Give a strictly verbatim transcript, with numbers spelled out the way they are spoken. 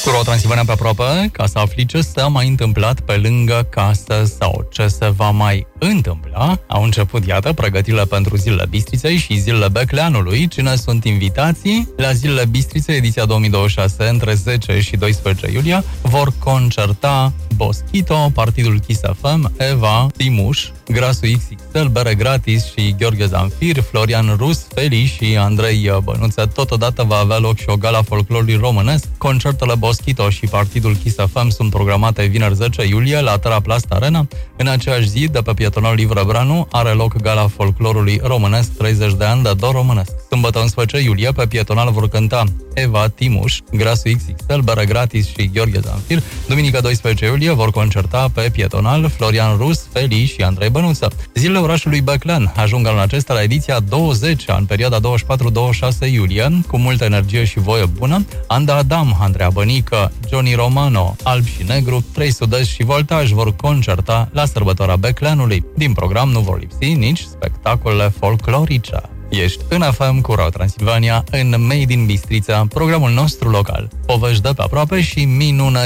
Cu Transilvania pe aproape, ca să afli ce s-a mai întâmplat pe lângă casă sau ce se va mai întâmpla, au început, iată, pregătirile pentru Zilele Bistriței și Zilele Becleanului. Cine sunt invitații? La Zilele Bistriței, ediția două mii douăzeci și șase, între zece și doisprezece iulie, vor concerta Boschito, Partidul Kiss F M, Eva, Timuș, Grasul X X L, Bere Gratis și Gheorghe Zanfir, Florian Rus, Feli și Andrei Bănuță. Totodată va avea loc și o gala folclorului românesc. Concertele Boschito și Partidul Kiss F M sunt programate vineri zece iulie la Teraplast Arena. În aceeași zi, de pe Pietonal Livră Branu, are loc gala folclorului românesc, treizeci de ani de dor românesc. Sâmbătă unsprezece iulie, pe Pietonal vor cânta Eva, Timuș, Grasul X X L, Bere Gratis și Gheorghe Zanfir. Duminică doisprezece iulie vor concerta pe Pietonal Florian Rus, Feli și Andrei Bănuță. Zilele orașului Beclean ajung anul acesta la ediția douăzecea, în perioada douăzeci și patru douăzeci și șase iulie, cu multă energie și voie bună. Anda Adam, Andreea Bănică, Johnny Romano, Alb și Negru, Trei Sud-Est și Voltaj vor concerta la sărbătoarea Becleanului. Din program nu vor lipsi nici spectacolele folclorice. Ești în F M cu Radio Transilvania, în Made in Bistrița, programul nostru local. Povești de pe aproape și minune